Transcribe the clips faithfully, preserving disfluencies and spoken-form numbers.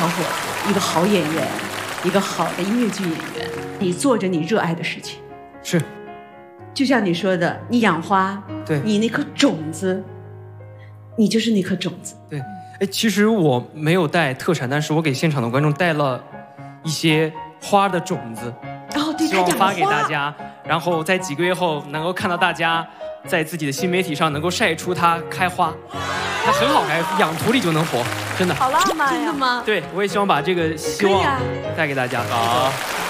小伙子，一个好演员，一个好的音乐剧演员，你做着你热爱的事情。 是， 就像你说的，你养花， 对， 你那颗种子，你就是那颗种子。 对，哎，其实我没有带特产，但是我给现场的观众带了一些花的种子， 哦，对， 希望发给大家，然后在几个月后能够看到大家在自己的新媒体上能够晒出它开花，它很好开，养土里就能活，真的。 好浪漫呀！ 真的吗？ 对，我也希望把这个希望带给大家。好，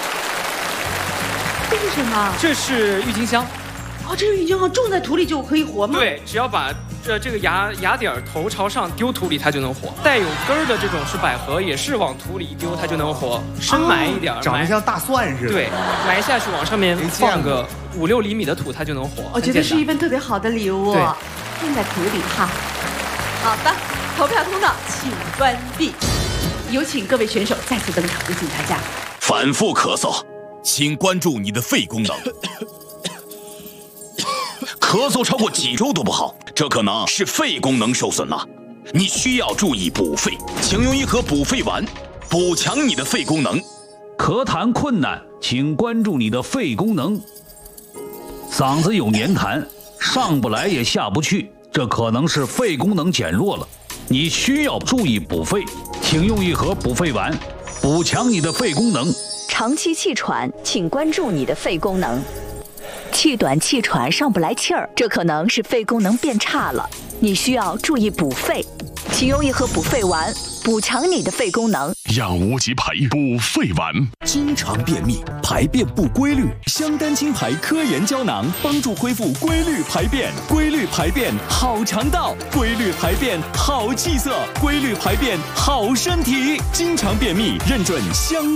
这是什么？ 这是郁金香。 哦，这是郁金香，种在土里就可以活吗？ 对，只要把这这个芽芽点头朝上丢土里，它就能活。带有根儿的这种是百合，也是往土里一丢它就能活。深埋一点， 哦、长得像大蒜似的。 对，埋下去往上面放个五六厘米的土，它就能活。 我觉得是一份特别好的礼物，种在土里哈。好的，投票通道请关闭，有请各位选手再次登场，有请大家。 反复咳嗽，请关注你的肺功能。咳嗽超过几周都不好，这可能是肺功能受损了，你需要注意补肺，请用一盒补肺丸，补强你的肺功能。 咳痰困难，请关注你的肺功能。嗓子有黏痰，上不来也下不去，这可能是肺功能减弱了，你需要注意补肺，请用一盒补肺丸，补强你的肺功能。 长期气喘，请关注你的肺功能。气短气喘上不来气儿，这可能是肺功能变差了，你需要注意补肺，请用一盒补肺丸，补强你的肺功能。 养无极牌补肺丸。 经常便秘，排便不规律，香丹青牌科研胶囊帮助恢复规律排便，规律排便好肠道，规律排便好气色，规律排便好身体。经常便秘认准香